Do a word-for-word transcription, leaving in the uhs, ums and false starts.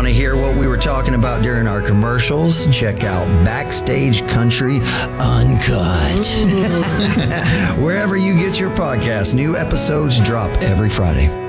Want to hear what we were talking about during our commercials? Check out Backstage Country Uncut. Wherever you get your podcasts, new episodes drop every Friday.